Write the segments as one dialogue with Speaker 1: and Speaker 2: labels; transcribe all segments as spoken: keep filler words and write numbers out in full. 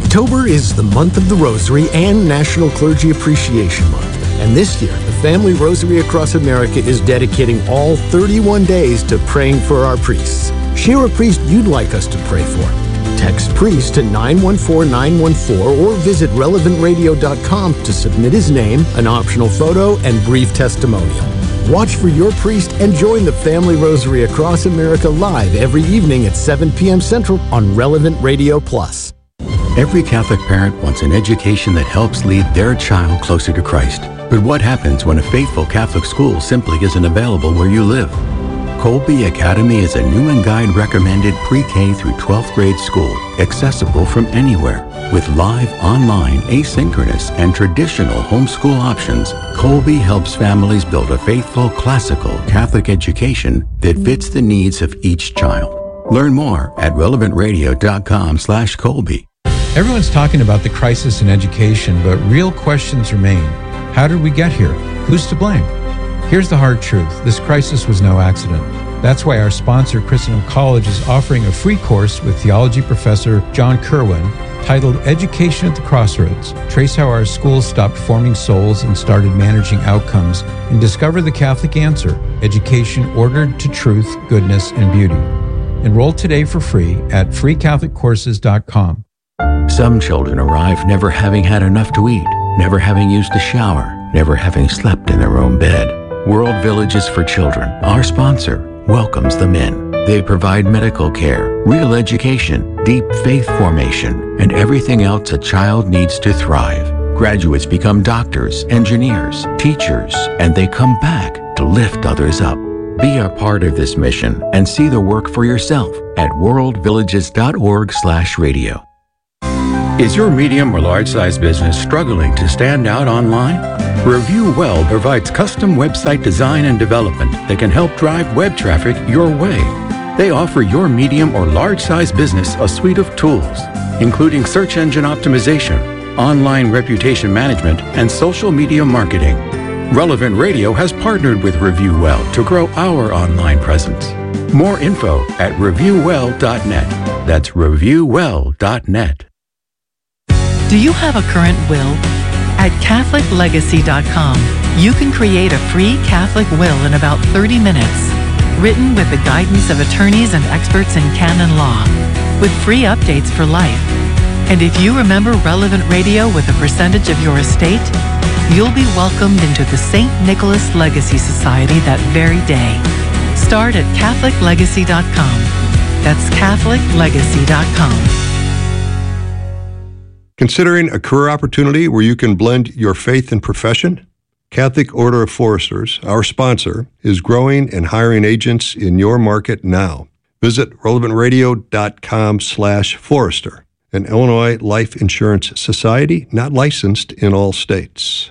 Speaker 1: October is the month of the Rosary and National Clergy Appreciation Month. And this year, the Family Rosary Across America is dedicating all thirty-one days to praying for our priests. Share a priest you'd like us to pray for. Text priest to nine one four nine one four or visit relevant radio dot com to submit his name, an optional photo, and brief testimonial. Watch for your priest and join the Family Rosary Across America live every evening at seven p.m. Central on Relevant Radio Plus.
Speaker 2: Every Catholic parent wants an education that helps lead their child closer to Christ. But what happens when a faithful Catholic school simply isn't available where you live? Colby Academy is a new and guide recommended pre-K through twelfth grade school, accessible from anywhere. With live, online, asynchronous, and traditional homeschool options, Colby helps families build a faithful, classical Catholic education that fits the needs of each child. Learn more at relevant radio dot com slash Colby.
Speaker 3: Everyone's talking about the crisis in education, but real questions remain. How did we get here? Who's to blame? Here's the hard truth. This crisis was no accident. That's why our sponsor, Christendom College, is offering a free course with theology professor John Kerwin titled Education at the Crossroads. Trace how our schools stopped forming souls and started managing outcomes, and discover the Catholic answer, education ordered to truth, goodness, and beauty. Enroll today for free at free catholic courses dot com.
Speaker 2: Some children arrive never having had enough to eat, never having used a shower, never having slept in their own bed. World Villages for Children, our sponsor, welcomes them in. They provide medical care, real education, deep faith formation, and everything else a child needs to thrive. Graduates become doctors, engineers, teachers, and they come back to lift others up. Be a part of this mission and see the work for yourself at world villages dot org slash radio. Is your medium or large-size business struggling to stand out online? Review Well provides custom website design and development that can help drive web traffic your way. They offer your medium or large-size business a suite of tools, including search engine optimization, online reputation management, and social media marketing. Relevant Radio has partnered with Review Well to grow our online presence. More info at review well dot net. That's review well dot net.
Speaker 4: Do you have a current will? At catholic legacy dot com, you can create a free Catholic will in about thirty minutes, written with the guidance of attorneys and experts in canon law, with free updates for life. And if you remember Relevant Radio with a percentage of your estate, you'll be welcomed into the Saint Nicholas Legacy Society that very day. Start at catholic legacy dot com. That's catholic legacy dot com.
Speaker 5: Considering a career opportunity where you can blend your faith and profession? Catholic Order of Foresters, our sponsor, is growing and hiring agents in your market now. Visit relevant radio dot com slash forester, an Illinois life insurance society not licensed in all states.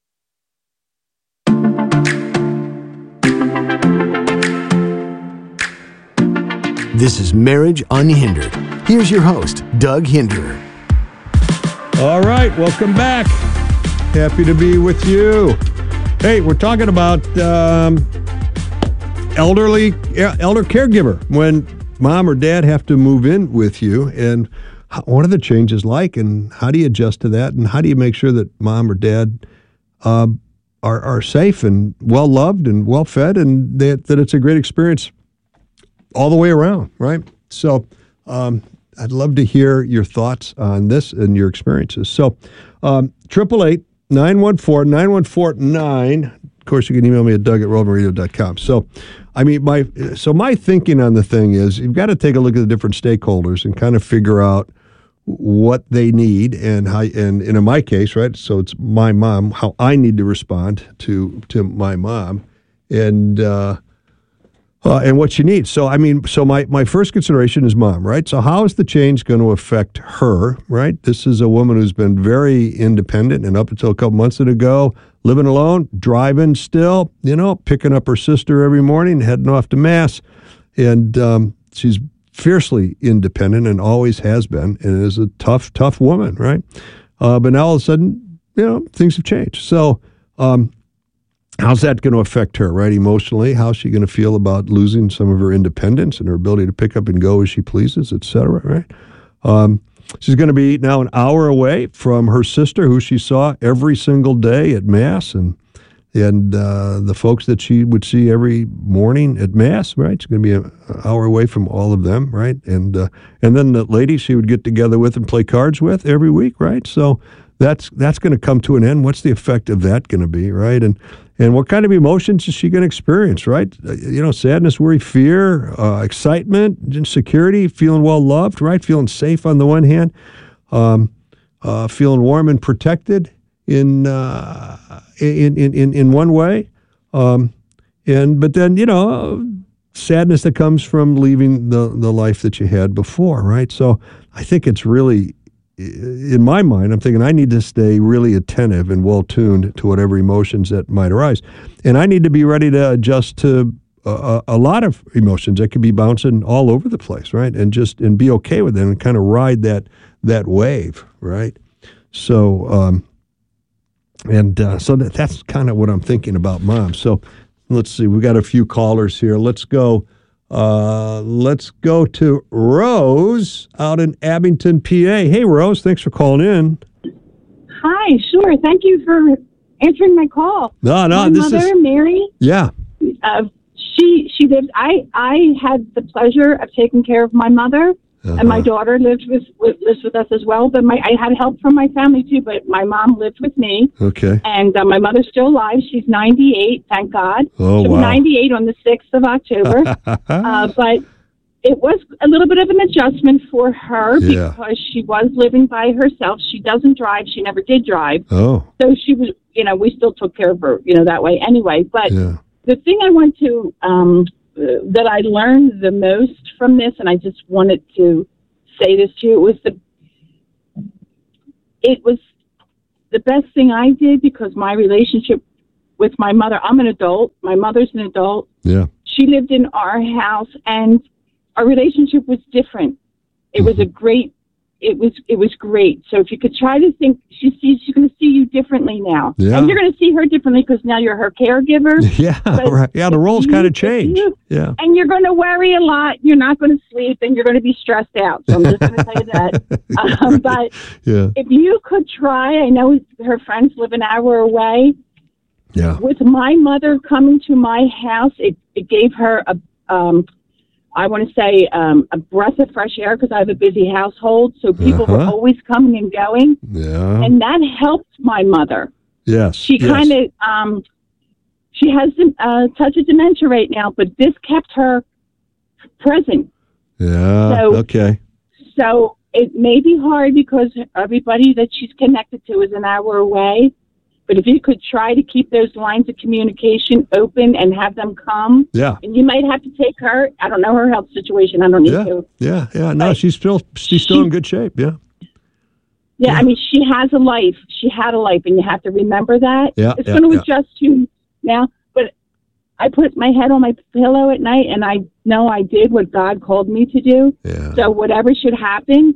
Speaker 1: This is Marriage Unhindered. Here's your host, Doug Hinderer.
Speaker 5: All right, welcome back. Happy to be with you. Hey, we're talking about um, elderly elder caregiver when mom or dad have to move in with you, and how, what are the changes like, and how do you adjust to that, and how do you make sure that mom or dad uh, are are safe and well loved and well fed, and that that it's a great experience all the way around, right? So. Um, I'd love to hear your thoughts on this and your experiences. So, um, triple eight, nine one four, nine one four nine. Of course, you can email me at doug at relevant radio dot com. So, I mean, my so my thinking on the thing is you've got to take a look at the different stakeholders and kind of figure out what they need and how, and, and in my case, right, so it's my mom, how I need to respond to, to my mom. And, uh, Uh, and what she needs. So, I mean, so my, my first consideration is mom, right? So how is the change going to affect her, right? This is a woman who's been very independent and up until a couple months ago, living alone, driving still, you know, picking up her sister every morning, heading off to Mass. And um, she's fiercely independent and always has been and is a tough, tough woman, right? Uh, but now all of a sudden, you know, things have changed. So, um, how's that going to affect her, right, emotionally? How's she going to feel about losing some of her independence and her ability to pick up and go as she pleases, et cetera, right? Um, she's going to be now an hour away from her sister, who she saw every single day at Mass, and and uh, the folks that she would see every morning at Mass, right? She's going to be an hour away from all of them, right? And uh, and then the ladies she would get together with and play cards with every week, right? So that's that's going to come to an end. What's the effect of that going to be, right? And and what kind of emotions is she going to experience, right? Uh, you know, sadness, worry, fear, uh, excitement, insecurity, feeling well loved, right? Feeling safe on the one hand, um, uh, feeling warm and protected in uh, in, in in in one way, um, and but then you know sadness that comes from leaving the the life that you had before, right? So I think it's really, in my mind, I'm thinking I need to stay really attentive and well tuned to whatever emotions that might arise, and I need to be ready to adjust to a, a lot of emotions that could be bouncing all over the place, right? And just and be okay with it and kind of ride that that wave, right? So. Um, And uh, so that, that's kind of what I'm thinking about Mom. So let's see. We got a few callers here. Let's go. Uh, let's go to Rose out in Abington, P A. Hey, Rose. Thanks for calling in.
Speaker 6: Hi. Sure. Thank you for answering my call.
Speaker 5: No, no.
Speaker 6: My
Speaker 5: this
Speaker 6: mother,
Speaker 5: is
Speaker 6: Mary.
Speaker 5: Yeah.
Speaker 6: Uh, she she lived. I I had the pleasure of taking care of my mother. Uh-huh. And my daughter lived with, with lives with us as well. But my I had help from my family too. But my mom lived with me.
Speaker 5: Okay.
Speaker 6: And uh, my mother's still alive. She's ninety-eight. Thank God.
Speaker 5: Oh,
Speaker 6: She'll
Speaker 5: wow.
Speaker 6: be ninety-eight on the sixth of October. uh, but it was a little bit of an adjustment for her
Speaker 5: Yeah.
Speaker 6: because she was living by herself. She doesn't drive. She never did drive.
Speaker 5: Oh.
Speaker 6: So she was. You know, we still took care of her. You know, that way anyway. But
Speaker 5: Yeah.
Speaker 6: the thing I want to um, uh, that I learned the most from this, and I just wanted to say this to you, it was the it was the best thing I did because my relationship with my mother, I'm an adult, my mother's an adult.
Speaker 5: Yeah.
Speaker 6: She lived in our house and our relationship was different. It was a great it was it was great. So if you could try to think, she sees she's going to see you differently now,
Speaker 5: Yeah.
Speaker 6: and you're going to see her differently because now you're her caregiver.
Speaker 5: Yeah.
Speaker 6: But
Speaker 5: Right. Yeah. The
Speaker 6: if
Speaker 5: roles
Speaker 6: you-
Speaker 5: kind of
Speaker 6: if
Speaker 5: change.
Speaker 6: you-
Speaker 5: Yeah.
Speaker 6: And you're going to worry a lot. You're not going to sleep, and you're going to be stressed out. So I'm just going to tell you that. Um, but
Speaker 5: Yeah.
Speaker 6: if you could try, I know her friends live an hour away.
Speaker 5: Yeah.
Speaker 6: With my mother coming to my house, it, it gave her a, um, I want to say, um, a breath of fresh air because I have a busy household. So people were
Speaker 5: Uh-huh.
Speaker 6: always coming and going.
Speaker 5: Yeah.
Speaker 6: And that helped my mother.
Speaker 5: Yes.
Speaker 6: She
Speaker 5: yes.
Speaker 6: kind of, um, she has a touch of dementia right now, but this kept her present.
Speaker 5: Yeah.
Speaker 6: So-
Speaker 5: Okay.
Speaker 6: So it may be hard because everybody that she's connected to is an hour away. But if you could try to keep those lines of communication open and have them come,
Speaker 5: Yeah.
Speaker 6: and you might have to take her. I don't know her health situation. I don't need
Speaker 5: Yeah.
Speaker 6: to.
Speaker 5: Yeah. Yeah. No,
Speaker 6: But
Speaker 5: she's still she's still
Speaker 6: she-
Speaker 5: in good shape. Yeah.
Speaker 6: Yeah, I mean, she has a life. She had a life, and you have to remember that.
Speaker 5: Yeah,
Speaker 6: It's
Speaker 5: yeah,
Speaker 6: going to
Speaker 5: yeah.
Speaker 6: adjust you now. But I put my head on my pillow at night, and I know I did what God called me to do.
Speaker 5: Yeah.
Speaker 6: So whatever should happen,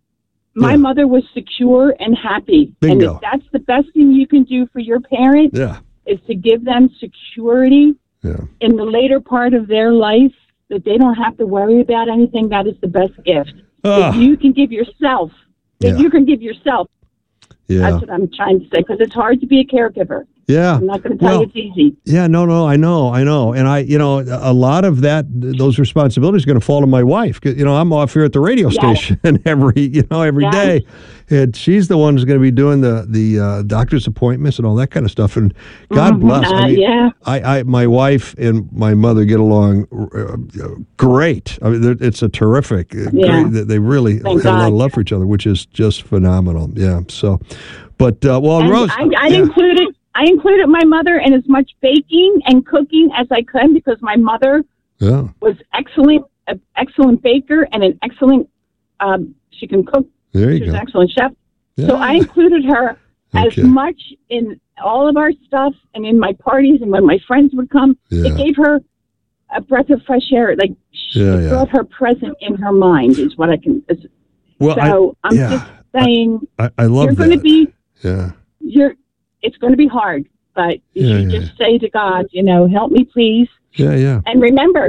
Speaker 6: my
Speaker 5: Yeah.
Speaker 6: mother was secure and happy.
Speaker 5: Bingo.
Speaker 6: And if that's the best thing you can do for your parent
Speaker 5: Yeah.
Speaker 6: is to give them security
Speaker 5: Yeah.
Speaker 6: in the later part of their life that they don't have to worry about anything. That is the best gift.
Speaker 5: Ah.
Speaker 6: If you can give yourself, if
Speaker 5: Yeah.
Speaker 6: you can give yourself,
Speaker 5: Yeah.
Speaker 6: that's what I'm trying to say, because it's hard to be a caregiver.
Speaker 5: Yeah.
Speaker 6: I'm not going to tell
Speaker 5: Well,
Speaker 6: you it's easy.
Speaker 5: Yeah, no, no, I know, I know. And I, you know, a lot of that, those responsibilities are going to fall to my wife. 'Cause, you know, I'm off here at the radio
Speaker 6: Yeah.
Speaker 5: station every, you know, every
Speaker 6: Yeah.
Speaker 5: day. And she's the one who's going to be doing the, the uh, doctor's appointments and all that kind of stuff. And God
Speaker 6: Mhm.
Speaker 5: bless.
Speaker 6: Uh,
Speaker 5: I mean,
Speaker 6: yeah.
Speaker 5: I, I, my wife and my mother get along uh, great. I mean, they're- it's a terrific, uh,
Speaker 6: Yeah.
Speaker 5: great, they really
Speaker 6: Thank
Speaker 5: have a lot
Speaker 6: God.
Speaker 5: of love for each other, which is just phenomenal. Yeah. So, but, uh, well,
Speaker 6: And
Speaker 5: Rose.
Speaker 6: I, I
Speaker 5: yeah.
Speaker 6: included I included my mother in as much baking and cooking as I could because my mother
Speaker 5: yeah.
Speaker 6: was excellent, an excellent baker and an excellent. Um, she can cook.
Speaker 5: There you
Speaker 6: She was
Speaker 5: go.
Speaker 6: an excellent chef.
Speaker 5: Yeah.
Speaker 6: So I included her
Speaker 5: Okay.
Speaker 6: as much in all of our stuff and in my parties and when my friends would come.
Speaker 5: Yeah.
Speaker 6: It gave her a breath of fresh air. Like she
Speaker 5: Yeah, yeah.
Speaker 6: brought her present in her mind is what I can. Is,
Speaker 5: Well,
Speaker 6: so
Speaker 5: I,
Speaker 6: I'm
Speaker 5: yeah,
Speaker 6: just saying
Speaker 5: I, I love
Speaker 6: you're
Speaker 5: that.
Speaker 6: going to be
Speaker 5: yeah.
Speaker 6: you're. It's going to be hard, but you
Speaker 5: Yeah,
Speaker 6: should
Speaker 5: yeah,
Speaker 6: just say to God, you know, help me, please.
Speaker 5: Yeah, yeah.
Speaker 6: And remember,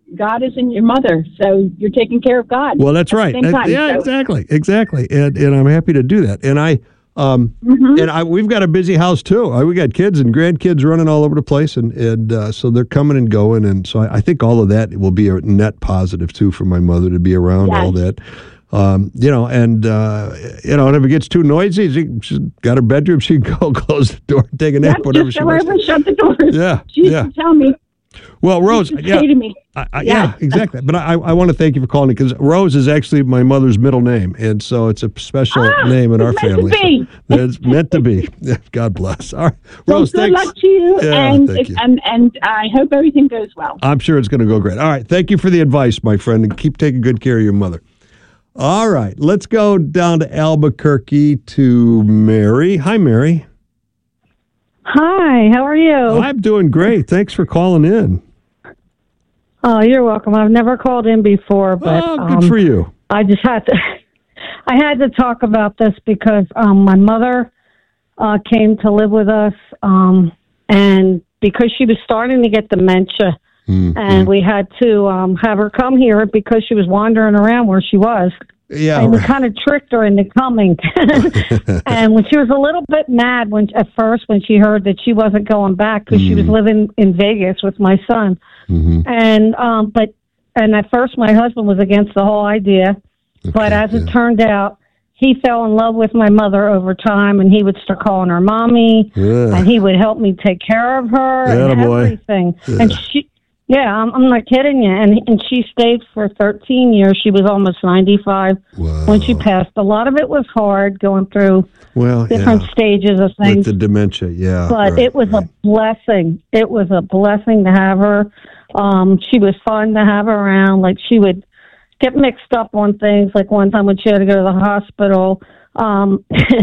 Speaker 6: God is in your mother, so you're taking care of God.
Speaker 5: Well, that's right.
Speaker 6: At the same time,
Speaker 5: yeah,
Speaker 6: so.
Speaker 5: exactly, exactly. And and I'm happy to do that. And I, um,
Speaker 6: Mm-hmm.
Speaker 5: and I, we've got a busy house too. I, we got kids and grandkids running all over the place, and and uh, so they're coming and going. And so I, I think all of that will be a net positive too for my mother to be around
Speaker 6: Yes.
Speaker 5: all that. Um, you know, and uh, you know, and if it gets too noisy, she, she's got her bedroom. She can go close the door, take a nap,
Speaker 6: Yep,
Speaker 5: whatever
Speaker 6: just
Speaker 5: she
Speaker 6: go
Speaker 5: wants.
Speaker 6: over and shut the doors.
Speaker 5: Yeah,
Speaker 6: She used
Speaker 5: yeah.
Speaker 6: to tell me,
Speaker 5: Well, Rose,
Speaker 6: she used to
Speaker 5: yeah,
Speaker 6: say to me,
Speaker 5: I, I,
Speaker 6: Yeah.
Speaker 5: yeah, exactly. But I, I want to thank you for calling me because Rose is actually my mother's middle name, and so it's a special
Speaker 6: Ah,
Speaker 5: name in our
Speaker 6: it's meant to
Speaker 5: family.
Speaker 6: be.
Speaker 5: So it's meant to be. Yeah, God bless. All right,
Speaker 6: so
Speaker 5: Rose,
Speaker 6: good
Speaker 5: thanks.
Speaker 6: luck to you,
Speaker 5: Yeah,
Speaker 6: and,
Speaker 5: thank you.
Speaker 6: and and I hope everything goes well.
Speaker 5: I'm sure it's going to go great. All right, thank you for the advice, my friend, and keep taking good care of your mother. All right, let's go down to Albuquerque to Mary. Hi, Mary.
Speaker 7: Hi, how are you?
Speaker 5: I'm doing great. Thanks for calling in.
Speaker 7: Oh, you're welcome. I've never called in before, but
Speaker 5: Oh, good
Speaker 7: um,
Speaker 5: for you.
Speaker 7: I just had to. I had to talk about this because um, my mother uh, came to live with us, um, and because she was starting to get dementia,
Speaker 5: Mm-hmm.
Speaker 7: and we had to um, have her come here because she was wandering around where she was.
Speaker 5: Yeah,
Speaker 7: And we
Speaker 5: right.
Speaker 7: kind of tricked her into coming. And when she was a little bit mad when at first when she heard that she wasn't going back because she was living in Vegas with my son.
Speaker 5: Mm-hmm.
Speaker 7: And um, but and at first my husband was against the whole idea, but as it
Speaker 5: yeah.
Speaker 7: turned out, he fell in love with my mother over time, and he would start calling her mommy,
Speaker 5: Yeah.
Speaker 7: and he would help me take care of her and
Speaker 5: Attaboy.
Speaker 7: everything.
Speaker 5: Yeah.
Speaker 7: And she. Yeah, I'm, I'm not kidding you. And and she stayed for thirteen years. She was almost ninety-five
Speaker 5: Wow.
Speaker 7: when she passed. A lot of it was hard going through
Speaker 5: Well,
Speaker 7: different
Speaker 5: yeah.
Speaker 7: stages of
Speaker 5: With
Speaker 7: things.
Speaker 5: the dementia, yeah.
Speaker 7: But
Speaker 5: right,
Speaker 7: it was
Speaker 5: right.
Speaker 7: a blessing. It was a blessing to have her. Um, she was fun to have around. Like she would get mixed up on things. Like one time when she had to go to the hospital, um,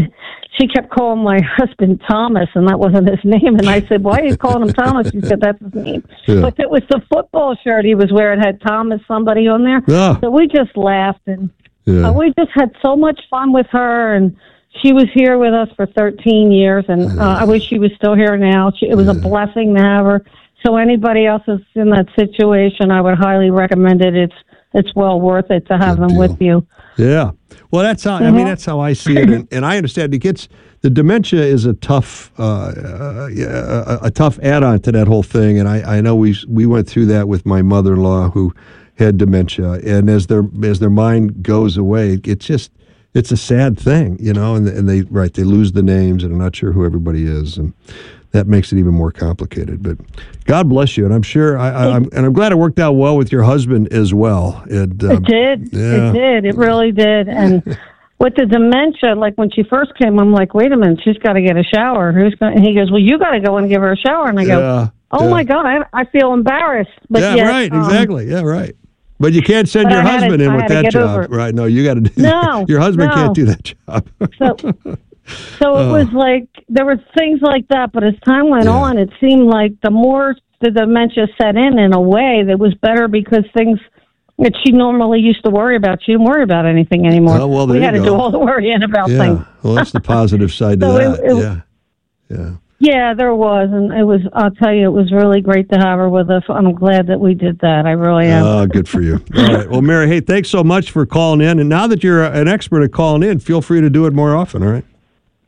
Speaker 7: she kept calling my husband Thomas, and that wasn't his name. And I said, "Why are you calling him Thomas?" She said, "That's his name."
Speaker 5: Yeah.
Speaker 7: But it was the football shirt he was wearing had Thomas somebody on there.
Speaker 5: Ah.
Speaker 7: So we just laughed, and
Speaker 5: Yeah.
Speaker 7: uh, we just had so much fun with her. And she was here with us for thirteen years, and uh, I wish she was still here now. She, it was a blessing to have her. So anybody else that's in that situation, I would highly recommend it. It's it's well worth it to have
Speaker 5: Good
Speaker 7: them
Speaker 5: deal.
Speaker 7: with you.
Speaker 5: Yeah. Well, that's how, I mean, that's how I see it. And, and I understand it gets, the dementia is a tough, uh, uh, yeah, a, a tough add-on to that whole thing. And I, I know we we went through that with my mother-in-law who had dementia. And as their, as their mind goes away, it's just, it's a sad thing, you know, and, and they, right, they lose the names and I'm not sure who everybody is. And that makes it even more complicated. But God bless you. And I'm sure, I, I, I'm, and I'm glad it worked out well with your husband as well. And, um,
Speaker 7: It did.
Speaker 5: yeah.
Speaker 7: It did. It really did. And with the dementia, like when she first came, I'm like, wait a minute, she's got to get a shower. Who's going? And he goes, well, you got to go and give her a shower. And I go,
Speaker 5: Yeah,
Speaker 7: oh
Speaker 5: yeah.
Speaker 7: my God, I, I feel embarrassed. But
Speaker 5: yeah,
Speaker 7: yet,
Speaker 5: right,
Speaker 7: um,
Speaker 5: exactly. Yeah, right. But you can't send
Speaker 7: But
Speaker 5: your
Speaker 7: I had to-
Speaker 5: husband in
Speaker 7: I
Speaker 5: with
Speaker 7: had to
Speaker 5: that
Speaker 7: get over
Speaker 5: job.
Speaker 7: it.
Speaker 5: Right. No, you got to do
Speaker 7: No,
Speaker 5: Your husband
Speaker 7: no.
Speaker 5: can't do that job.
Speaker 7: So, so it was like there were things like that, but as time went
Speaker 5: Yeah.
Speaker 7: on, it seemed like the more the dementia set in, in a way, that was better because things that she normally used to worry about, she didn't worry about anything anymore.
Speaker 5: Oh, well, there
Speaker 7: we had
Speaker 5: you
Speaker 7: to
Speaker 5: go.
Speaker 7: do all the worrying about
Speaker 5: yeah.
Speaker 7: things.
Speaker 5: Well, that's the positive side to
Speaker 7: So it-
Speaker 5: that.
Speaker 7: it-
Speaker 5: yeah. Yeah.
Speaker 7: Yeah, there was, and it was. I'll tell you, it was really great to have her with us. I'm glad that we did that. I really am.
Speaker 5: Oh, good for you. All right. Well, Mary, hey, thanks so much for calling in. And now that you're an expert at calling in, feel free to do it more often, all right?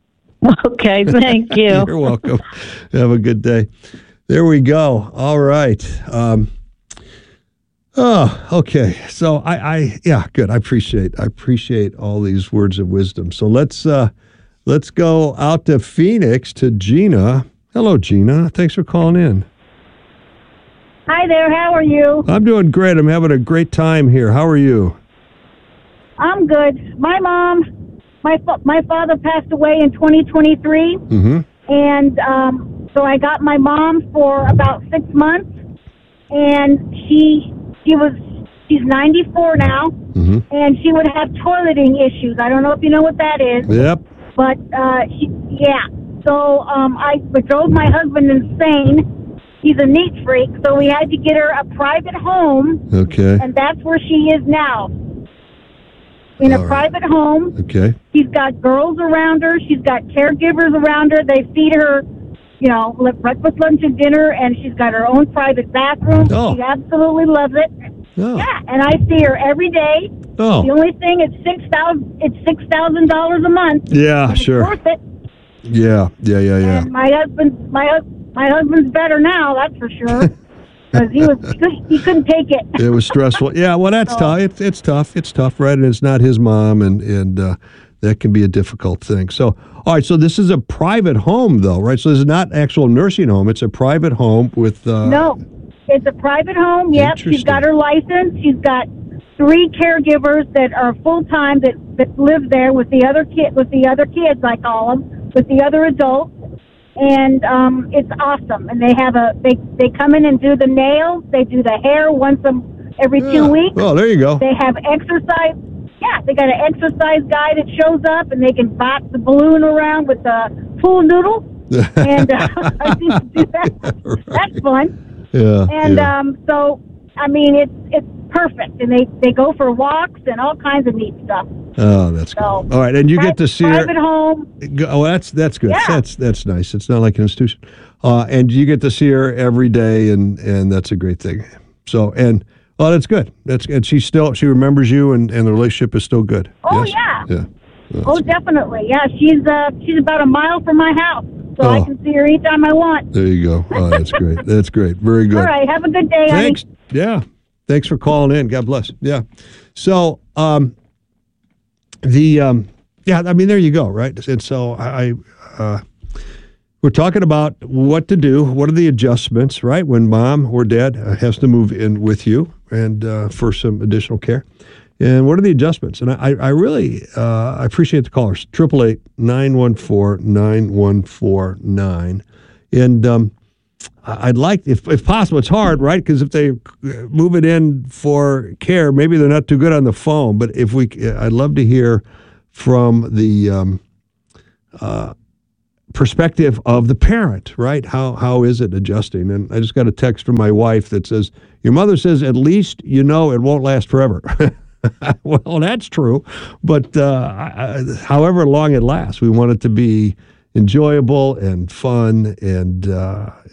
Speaker 7: Okay, thank you.
Speaker 5: You're welcome. Have a good day. There we go. All right. Um, oh, okay. So I, I, yeah, good. I appreciate, I appreciate all these words of wisdom. So let's, uh, let's go out to Phoenix to Gina. Hello, Gina. Thanks for calling in.
Speaker 8: Hi there, how are you?
Speaker 5: I'm doing great. I'm having a great time here. How are you?
Speaker 8: I'm good. My mom, my fa- my father passed away in twenty twenty-three,
Speaker 5: Mm-hmm.
Speaker 8: and um, so I got my mom for about six months, and she she was she's ninety-four now,
Speaker 5: Mm-hmm.
Speaker 8: and she would have toileting issues. I don't know if you know what that is,
Speaker 5: Yep.
Speaker 8: but uh, she, yeah. So um, I drove my husband insane. He's a neat freak, so we had to get her a private home,
Speaker 5: Okay.
Speaker 8: and that's where she is now. In
Speaker 5: All
Speaker 8: a
Speaker 5: right.
Speaker 8: private home.
Speaker 5: Okay.
Speaker 8: She's got girls around her. She's got caregivers around her. They feed her you know, breakfast, lunch, and dinner, and she's got her own private bathroom.
Speaker 5: Oh.
Speaker 8: She absolutely loves it.
Speaker 5: Oh.
Speaker 8: Yeah, and I see her every day.
Speaker 5: Oh.
Speaker 8: The only thing is six thousand. It's six thousand dollars a month.
Speaker 5: Yeah,
Speaker 8: It's
Speaker 5: sure.
Speaker 8: worth it.
Speaker 5: Yeah, yeah, yeah, yeah.
Speaker 8: And my husband, my hus- my husband's better now. That's for sure. Because he was he, could, he couldn't take it.
Speaker 5: It was stressful. Yeah, well, that's
Speaker 8: So-
Speaker 5: tough. It's it's tough. It's tough, right? And it's not his mom, and and uh, that can be a difficult thing. So, all right. So this is a private home, though, right? So this is not actual nursing home. It's a private home with. Uh,
Speaker 8: No, it's a private home. Yep, she's got her license. She's got three caregivers that are full time that that live there with the other kid with the other kids, I call them, with the other adults. And um, it's awesome. And they have a they they come in and do the nails. They do the hair once a, every two
Speaker 5: Yeah.
Speaker 8: weeks.
Speaker 5: Oh, there you go.
Speaker 8: They have exercise. Yeah, they got an exercise guy that shows up, and they can box the balloon around with the pool noodle. And uh, I used to do that.
Speaker 5: Right.
Speaker 8: That's fun.
Speaker 5: Yeah.
Speaker 8: And
Speaker 5: yeah.
Speaker 8: um, so, I mean, it's it's perfect. And they, they go for walks and all kinds of neat stuff.
Speaker 5: Oh, that's good.
Speaker 8: So,
Speaker 5: All right, and you
Speaker 8: pri-
Speaker 5: get to see her.
Speaker 8: private home.
Speaker 5: Oh, that's that's good.
Speaker 8: Yeah.
Speaker 5: That's that's nice. It's not like an institution, uh, and you get to see her every day, and, and that's a great thing. So, and oh, that's good. That's and she still she remembers you, and, and the relationship is still good.
Speaker 8: Oh,
Speaker 5: Yes?
Speaker 8: yeah.
Speaker 5: yeah. Well,
Speaker 8: Oh,
Speaker 5: that's good.
Speaker 8: definitely. Yeah, she's uh she's about a mile from my house, so
Speaker 5: Oh.
Speaker 8: I can see her anytime I want.
Speaker 5: There you go. Oh, that's great. That's great. Very good.
Speaker 8: All right, have a good day, honey.
Speaker 5: Thanks. Yeah. Thanks for calling in. God bless. Yeah. So, um, the, um, yeah, I mean, there you go. Right. And so I, uh, we're talking about what to do. What are the adjustments, right? When mom or dad uh, has to move in with you and, uh, for some additional care. And what are the adjustments? And I, I really, uh, I appreciate the callers. eight eight eight, nine one four, nine one four nine. And, um, I'd like, if if possible, it's hard, right? Because if they move it in for care, maybe they're not too good on the phone. But if we, I'd love to hear from the um, uh, perspective of the parent, right? How how is it adjusting? And I just got a text from my wife that says, "Your mother says at least you know it won't last forever." Well, that's true, but uh, I, however long it lasts, we want it to be enjoyable and fun and. Uh,